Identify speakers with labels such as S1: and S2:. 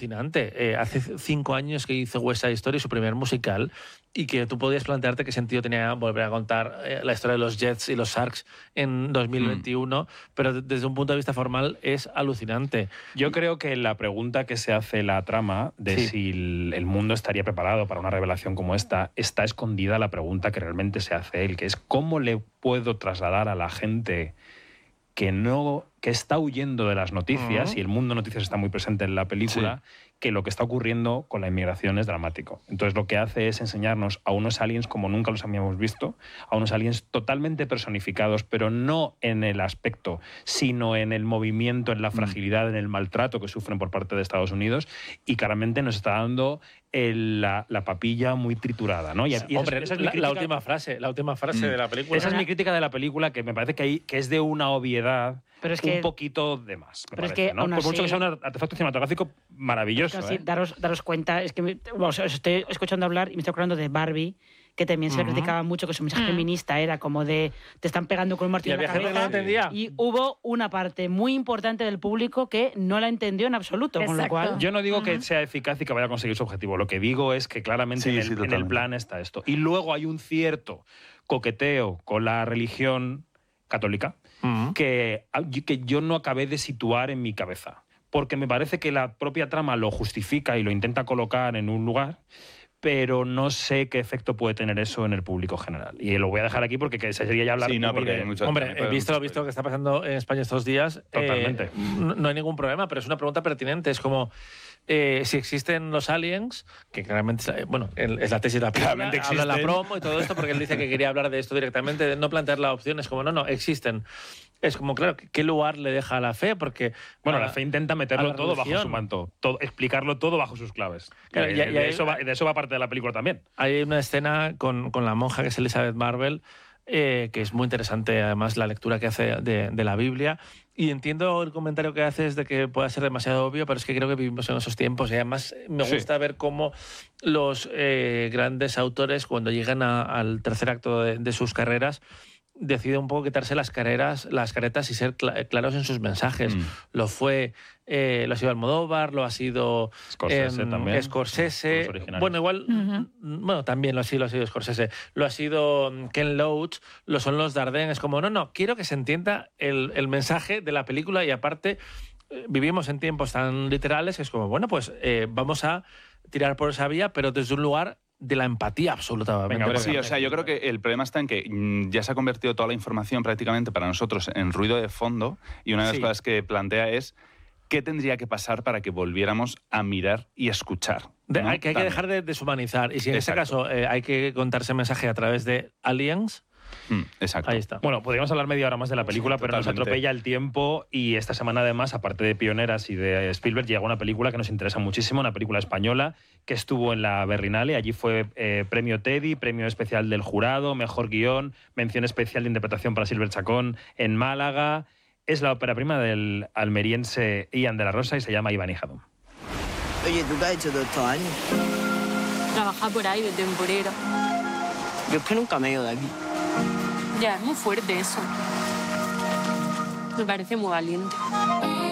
S1: alucinante. Hace 5 años que hizo West Side Story, su primer musical, y que tú podías plantearte qué sentido tenía volver a contar la historia de los Jets y los Sharks en 2021, pero desde un punto de vista formal es alucinante.
S2: Yo creo que la pregunta que se hace la trama de si el mundo estaría preparado para una revelación como esta, está escondida la pregunta que realmente se hace él, que es ¿cómo le puedo trasladar a la gente que está huyendo de las noticias, y el mundo noticias está muy presente en la película, que lo que está ocurriendo con la inmigración es dramático? Entonces lo que hace es enseñarnos a unos aliens como nunca los habíamos visto, a unos aliens totalmente personificados, pero no en el aspecto, sino en el movimiento, en la fragilidad, en el maltrato que sufren por parte de Estados Unidos, y claramente nos está dando la papilla muy triturada, ¿no?
S1: Hombre, esa es la última frase de la película.
S2: Esa es mi crítica de la película, que me parece que es de una obviedad,
S3: pero es que,
S2: un poquito de más, me
S3: pero
S2: parece,
S3: es que,
S2: ¿no?
S3: aún
S2: Por
S3: así,
S2: mucho que sea un artefacto cinematográfico maravilloso.
S3: Es que daros cuenta, es que os estoy escuchando hablar y me estoy acordando de Barbie, que también se le criticaba mucho, que su mensaje feminista era como de te están pegando con un martillo en la cabeza.
S1: No lo entendía.
S3: Y hubo una parte muy importante del público que no la entendió en absoluto, con lo cual...
S2: Yo no digo que sea eficaz y que vaya a conseguir su objetivo. Lo que digo es que claramente en el plan está esto. Y luego hay un cierto coqueteo con la religión católica que yo no acabé de situar en mi cabeza. Porque me parece que la propia trama lo justifica y lo intenta colocar en un lugar, pero no sé qué efecto puede tener eso en el público general. Y lo voy a dejar aquí porque sería ya hablar...
S4: Sí, no, porque hay muchas...
S1: Hombre, visto lo que está pasando en España estos días,
S2: totalmente.
S1: No hay ningún problema, pero es una pregunta pertinente. Es como... si existen los aliens, que claramente, bueno, es la tesis de la película, habla la promo y todo esto, porque él dice que quería hablar de esto directamente, de no plantear la opción, es como, no, existen. Es como, claro, ¿qué lugar le deja a la fe? Porque...
S2: Bueno, la fe intenta meterlo todo bajo su manto, explicarlo todo bajo sus claves. Claro, de eso va parte de la película también.
S1: Hay una escena con la monja, que es Elizabeth Marvel, que es muy interesante, además, la lectura que hace de la Biblia. Y entiendo el comentario que haces de que pueda ser demasiado obvio, pero es que creo que vivimos en esos tiempos. Y además me gusta ver cómo los grandes autores, cuando llegan al tercer acto de sus carreras, deciden un poco quitarse las caretas y ser claros en sus mensajes. Lo ha sido Almodóvar, lo ha sido
S2: Scorsese también.
S1: Scorsese. Bueno, igual, bueno, también lo ha sido Scorsese. Lo ha sido Ken Loach, lo son los Dardenne. Es como, no, quiero que se entienda el mensaje de la película, y aparte vivimos en tiempos tan literales que es como, bueno, pues vamos a tirar por esa vía, pero desde un lugar de la empatía absolutamente.
S4: Venga, sí, o sea, yo creo que el problema está en que ya se ha convertido toda la información prácticamente para nosotros en ruido de fondo, y una de las cosas que plantea es qué tendría que pasar para que volviéramos a mirar y escuchar, ¿no?
S1: Hay que dejar de deshumanizar, y si en este caso hay que contar ese mensaje a través de aliens...
S4: Exacto.
S1: Ahí está.
S2: Bueno, podríamos hablar media hora más de la película, pero nos atropella el tiempo, y esta semana además, aparte de Pioneras y de Spielberg, llega una película que nos interesa muchísimo, una película española que estuvo en la Berlinale. Allí fue premio Teddy, premio especial del jurado, mejor guión, mención especial de interpretación para Silver Chacón en Málaga. Es la ópera prima del almeriense Ian de la Rosa y se llama Iván y Jadón.
S5: Oye, ¿tú qué has hecho todos estos años?
S6: Trabajar por ahí de temporero.
S5: Yo es que nunca me he ido de aquí.
S6: Ya, es muy fuerte eso. Me parece muy valiente.